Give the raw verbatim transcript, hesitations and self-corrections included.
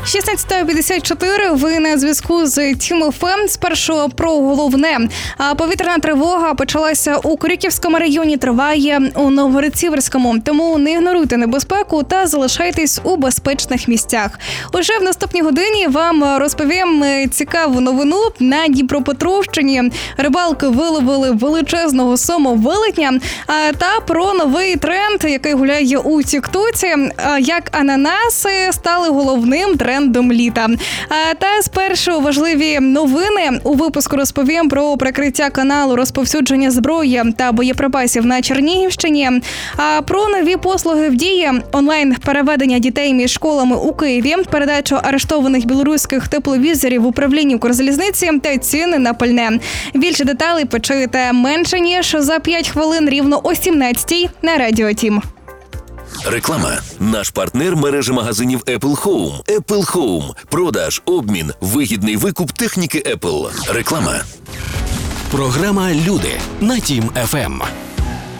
шістнадцята п'ятдесят чотири, ви на зв'язку з Тім еф ем. Спершу про головне. Повітряна тривога почалася у Корюківському районі, триває у Новгород-Сіверському. Тому не ігноруйте небезпеку та залишайтесь у безпечних місцях. Уже в наступній годині вам розповім цікаву новину. На Дніпропетровщині рибалки виловили величезного сомовилотня та про новий тренд, який гуляє у тіктоці, як ананаси стали головним трендом літа. Та спершу важливі новини. У випуску розповім про прикриття каналу розповсюдження зброї та боєприпасів на Чернігівщині, про нові послуги в дії, онлайн-переведення дітей між школами у Києві, передачу арештованих білоруських тепловізорів в управлінні Укрзалізниці та ціни на пальне. Більше деталей почуєте менше ніж за п'ять хвилин рівно о сімнадцятій на Радіо Тім. Реклама. Наш партнер мережі магазинів Apple Home. Apple Home. Продаж, обмін, вигідний викуп техніки Apple. Реклама. Програма «Люди» на Тім еф ем.